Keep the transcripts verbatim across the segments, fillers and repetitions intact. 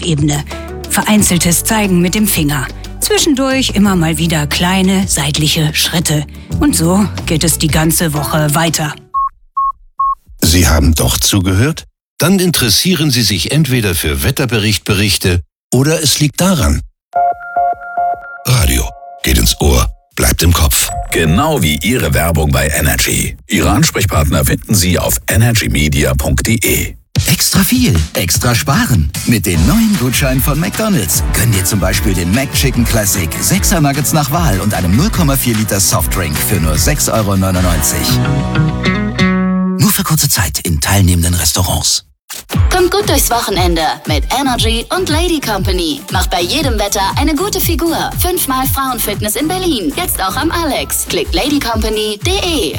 Flugebene. Vereinzeltes Zeigen mit dem Finger. Zwischendurch immer mal wieder kleine seitliche Schritte. Und so geht es die ganze Woche weiter. Sie haben doch zugehört? Dann interessieren Sie sich entweder für Wetterberichtberichte oder es liegt daran. Radio geht ins Ohr, bleibt im Kopf. Genau wie Ihre Werbung bei Energy. Ihre Ansprechpartner finden Sie auf energy media punkt de. Extra viel, extra sparen. Mit den neuen Gutscheinen von McDonald's können dir zum Beispiel den McChicken Classic, sechser Nuggets nach Wahl und einem null Komma vier Liter Softdrink für nur sechs Euro neunundneunzig. Nur für kurze Zeit in teilnehmenden Restaurants. Kommt gut durchs Wochenende mit Energy und Lady Company. Macht bei jedem Wetter eine gute Figur. Fünfmal Frauenfitness in Berlin. Jetzt auch am Alex. Klickt lady company punkt de.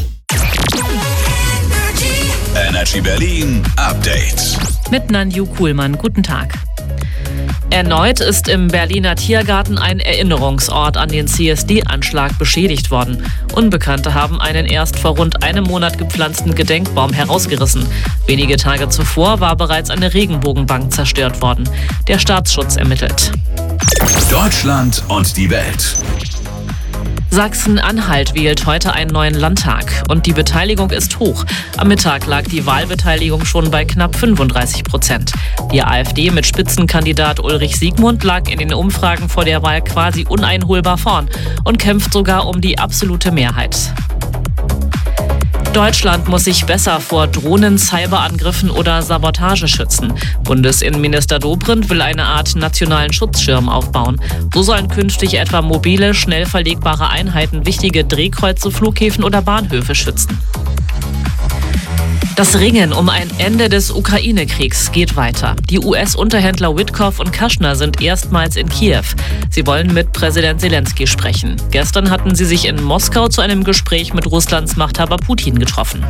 Energy Berlin Update. Mit Nanju Kuhlmann. Guten Tag. Erneut ist im Berliner Tiergarten ein Erinnerungsort an den C S D-Anschlag beschädigt worden. Unbekannte haben einen erst vor rund einem Monat gepflanzten Gedenkbaum herausgerissen. Wenige Tage zuvor war bereits eine Regenbogenbank zerstört worden. Der Staatsschutz ermittelt. Deutschland und die Welt. Sachsen-Anhalt wählt heute einen neuen Landtag und die Beteiligung ist hoch. Am Mittag lag die Wahlbeteiligung schon bei knapp fünfunddreißig Prozent. Die AfD mit Spitzenkandidat Ulrich Siegmund lag in den Umfragen vor der Wahl quasi uneinholbar vorn und kämpft sogar um die absolute Mehrheit. Deutschland muss sich besser vor Drohnen, Cyberangriffen oder Sabotage schützen. Bundesinnenminister Dobrindt will eine Art nationalen Schutzschirm aufbauen. So sollen künftig etwa mobile, schnell verlegbare Einheiten wichtige Drehkreuze, Flughäfen oder Bahnhöfe schützen. Das Ringen um ein Ende des Ukraine-Kriegs geht weiter. Die U S-Unterhändler Witkoff und Kushner sind erstmals in Kiew. Sie wollen mit Präsident Zelensky sprechen. Gestern hatten sie sich in Moskau zu einem Gespräch mit Russlands Machthaber Putin getroffen.